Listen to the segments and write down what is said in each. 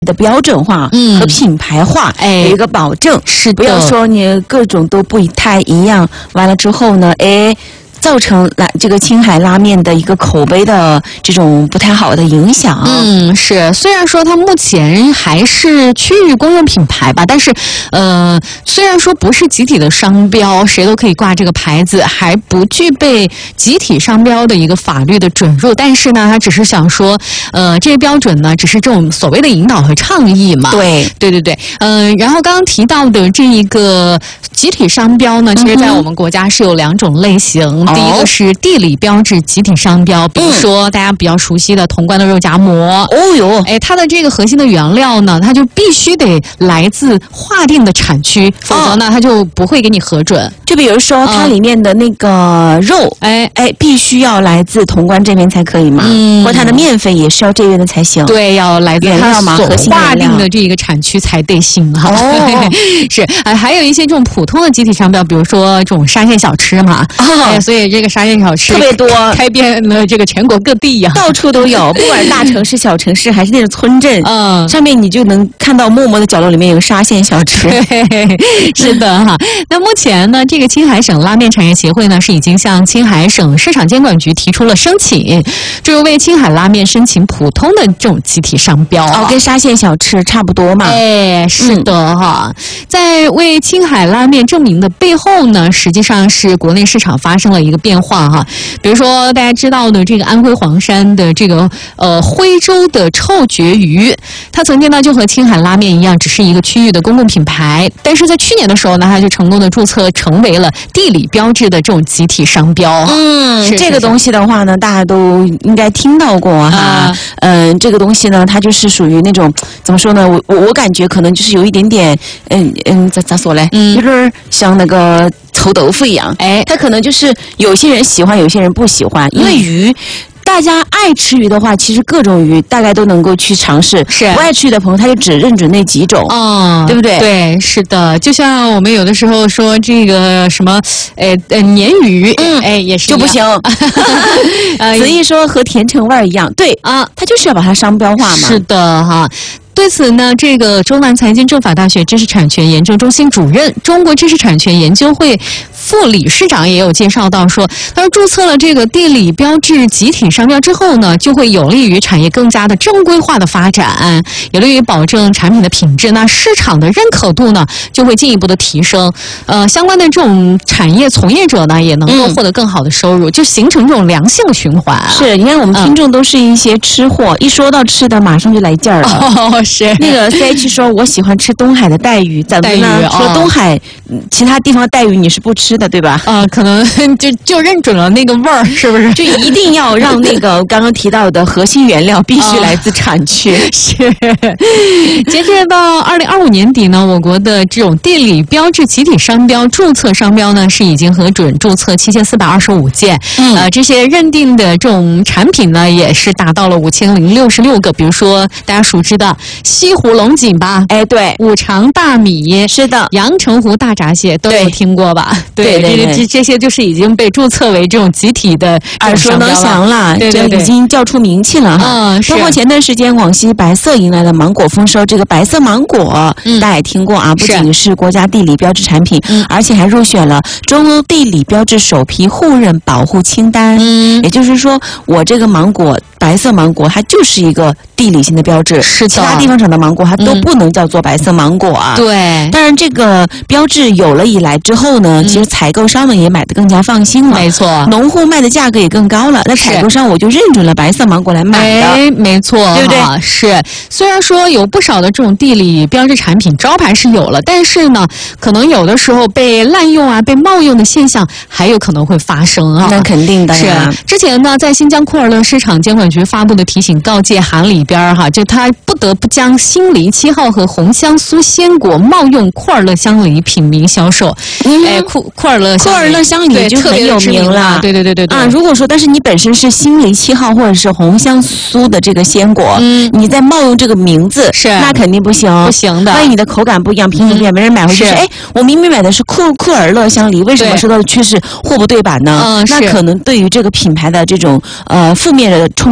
的标准化和品牌化有一个保证， 是的， 不要说你各种都不太一样，完了之后呢，造成这个青海拉面的一个口碑的这种不太好的影响。 是，虽然说它目前还是区域公用品牌吧，但是虽然说不是集体的商标，谁都可以挂这个牌子，还不具备集体商标的一个法律的准入，但是呢，他只是想说，这些标准呢，只是这种所谓的引导和倡议嘛。对。然后刚刚提到的这一个集体商标呢，其实在我们国家是有2种类型。第一个是地理标志集体商标，比如说大家比较熟悉的潼关的肉夹馍。它的这个核心的原料呢，它就必须得来自划定的产区，否则呢，它就不会给你核准。 就比如说它里面的那个肉，必须要来自潼关这边才可以嘛，或它的面粉也是要这边的才行。 对，要来自它所划定的这一个产区才得行哈。是，还有一些这种普通的集体商标，比如说这种沙县小吃嘛，所以这个沙县小吃特别多， 开遍了这个全国各地呀， 到处都有，不管是大城市、小城市，还是那种村镇，上面你就能看到默默的角落里面有沙县小吃。 是的哈。那目前呢，这个青海省拉面产业协会呢是已经向青海省市场监管局提出了申请，就是为青海拉面申请普通的这种集体商标。 跟沙县小吃差不多嘛。 是的哈。在为青海拉面证明的背后呢，实际上是国内市场发生了一个变化哈。比如说大家知道的这个安徽黄山的这个徽州的臭鳜鱼，它曾经呢就和青海拉面一样，只是一个区域的公共品牌，但是在去年的时候呢，它就成功的注册成为了地理标志的这种集体商标。 这个东西的话呢，大家都应该听到过哈。这个东西呢，它就是属于那种怎么说呢？我感觉可能就是有一点点咋说嘞？有点像那个臭豆腐一样。它可能就是有些人喜欢，有些人不喜欢，因为鱼。大家爱吃鱼的话，其实各种鱼大概都能够去尝试。不爱吃鱼的朋友，他就只认准那几种，对不对？ 对，是的。就像我们有的时候说这个什么，鲶鱼，也是就不行。子毅说和甜橙味一样，对啊，他就是要把它商标化嘛。 是的哈。对此呢，这个中南财经政法大学知识产权研究中心主任、中国知识产权研究会副理事长也有介绍到说，他说注册了这个地理标志集体商标之后呢，就会有利于产业更加的正规化的发展，有利于保证产品的品质，那市场的认可度呢就会进一步的提升，相关的这种产业从业者呢也能够获得更好的收入，就形成这种良性的循环。 是，你看我们听众都是一些吃货，一说到吃的马上就来劲儿了。 是那个 CH 说我喜欢吃东海的带鱼，咱们呢说东海其他地方带鱼你是不吃的对吧？ 可能就认准了那个味儿，是不是？ 就一定要让那个刚刚提到的核心原料必须来自产区。 是。截至到2025年底呢，我国的这种地理标志集体商标注册商标呢是已经核准注册7425件，这些认定的这种产品呢也是达到了5066个，比如说大家熟知的西湖龙井吧， 对， 五常大米， 是的， 阳澄湖大闸蟹都有听过吧？对，这些就是已经被注册为这种集体的耳熟能详了， 对， 已经叫出名气了哈。包括前段时间广西白色迎来了芒果丰收，这个白色芒果大家也听过啊，不仅是国家地理标志产品，而且还入选了中欧地理标志首批互认保护清单。也就是说，我这个芒果白色芒果，它就是一个地理性的标志， 是的， 其他地方产的芒果它都不能叫做白色芒果啊。 对， 当然这个标志有了以来之后呢，其实采购商们也买得更加放心了。 没错， 农户卖的价格也更高了，那采购商我就认准了白色芒果来买的。 没错， 对不对？ 是，虽然说有不少的这种地理标志产品招牌是有了，但是呢，可能有的时候被滥用啊、被冒用的现象还有可能会发生啊。 那肯定的呀。 是，之前呢，在新疆库尔勒市场监管局发布的提醒告诫函里边哈，就他不得不将星梨7号和红香酥鲜果冒用库尔勒香梨品名销售。库尔勒香梨就很有名了。 对啊， 如果说但是你本身是星梨7号或者是红香酥的这个鲜果，你再冒用这个名字， 是那肯定不行的。万一你的口感不一样，品种不一样，没人买回去说，我明明买的是库尔勒香梨，为什么收到的却是货不对版呢？那可能对于这个品牌的这种负面的冲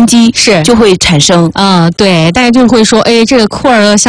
机是就会产生。 对，大家就会说，哎，这个库尔勒